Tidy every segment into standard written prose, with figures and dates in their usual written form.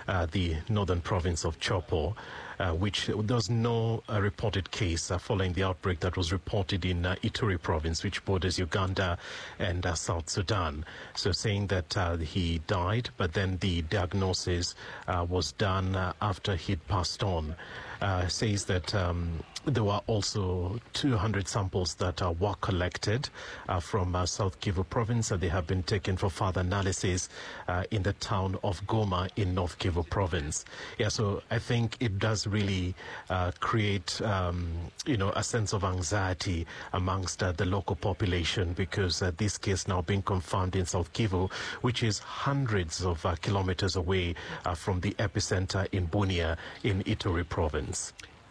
the northern province of Chopo, which there was no reported case following the outbreak that was reported in Ituri province, which borders Uganda and South Sudan. So saying that he died, but then the diagnosis was done after he'd passed on. Says that there were also 200 samples that were collected from South Kivu province. They have been taken for further analysis in the town of Goma in North Kivu province. Yeah, so I think it does really create, a sense of anxiety amongst the local population, because this case now being confirmed in South Kivu, which is hundreds of kilometers away from the epicenter in Bunia in Ituri province.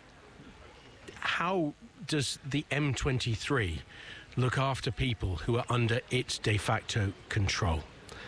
How does the M23 look after people who are under its de facto control?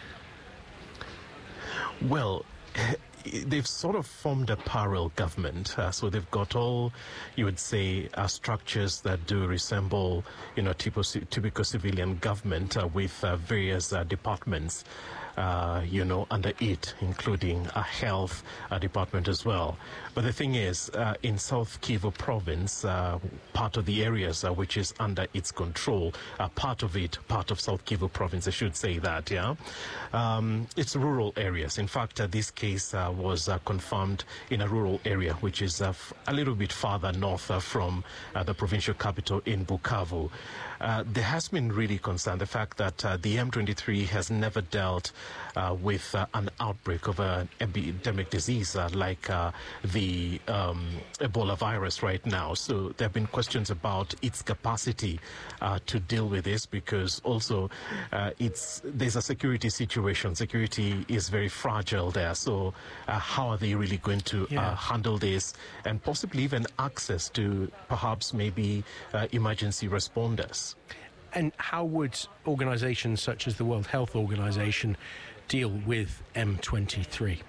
Well, they've sort of formed a parallel government. So they've got all, you would say, structures that do resemble, typical civilian government with various departments, under it, including a health department as well. But the thing is, in South Kivu province, part of the areas which is under its control, part of South Kivu province, I should say that, it's rural areas. In fact, this case was confirmed in a rural area, which is a little bit farther north from the provincial capital in Bukavu. There has been really concern the fact that the M23 has never dealt with an outbreak of an epidemic disease like the Ebola virus right now. So there have been questions about its capacity to deal with this, because also there's a security situation. Security is very fragile there. So how are they really going to handle this, and possibly even access to perhaps maybe emergency responders? And how would organisations such as the World Health Organization deal with M23?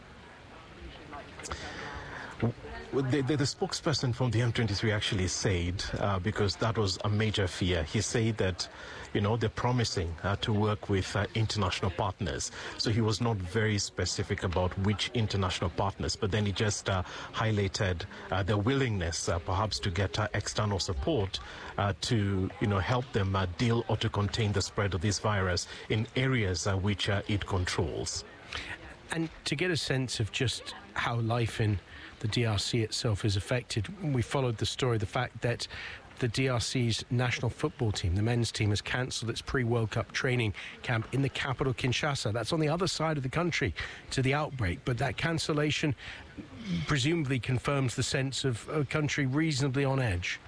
The spokesperson from the M23 actually said, because that was a major fear, he said that, they're promising to work with international partners. So he was not very specific about which international partners, but then he just highlighted the willingness perhaps to get external support to, help them deal or to contain the spread of this virus in areas which it controls. And to get a sense of just how life in the DRC itself is affected, we followed the story, the fact that the DRC's national football team, the men's team, has cancelled its pre-World Cup training camp in the capital, Kinshasa. That's on the other side of the country to the outbreak. But that cancellation presumably confirms the sense of a country reasonably on edge.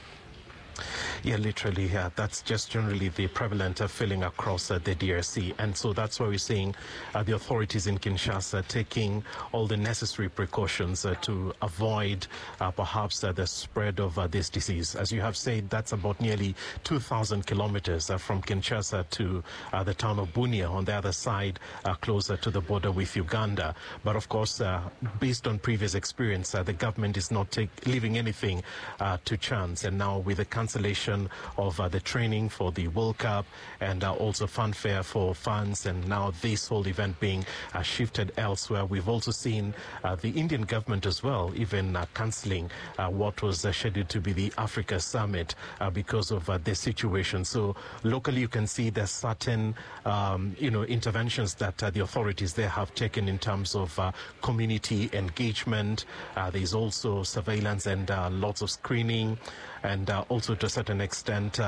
Yeah, literally, that's just generally the prevalent feeling across the DRC. And so that's why we're seeing the authorities in Kinshasa taking all the necessary precautions to avoid perhaps the spread of this disease. As you have said, that's about nearly 2,000 kilometers from Kinshasa to the town of Bunia on the other side, closer to the border with Uganda. But of course, based on previous experience, the government is not leaving anything to chance. And now with the cancellation of the training for the World Cup and also fanfare for fans, and now this whole event being shifted elsewhere. We've also seen the Indian government as well even cancelling what was scheduled to be the Africa Summit because of this situation. So locally you can see there's certain interventions that the authorities there have taken in terms of community engagement. There's also surveillance and lots of screening, and also to a certain extent,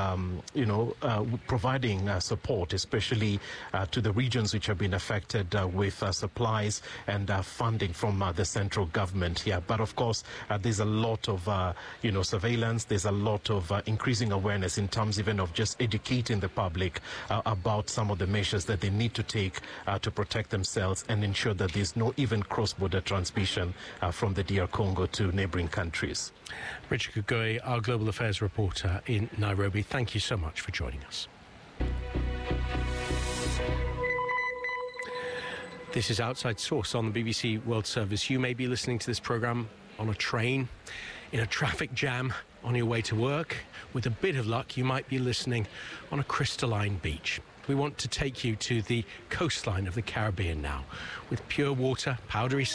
providing support, especially to the regions which have been affected with supplies and funding from the central government here. But of course, there's a lot of, surveillance. There's a lot of increasing awareness in terms even of just educating the public about some of the measures that they need to take to protect themselves and ensure that there's no even cross-border transmission from the DR Congo to neighboring countries. Richard Kagoi, our Global Affairs reporter in Nairobi, thank you so much for joining us. This is Outside Source on the BBC World Service. You may be listening to this programme on a train, in a traffic jam, on your way to work. With a bit of luck, you might be listening on a crystalline beach. We want to take you to the coastline of the Caribbean now, with pure water, powdery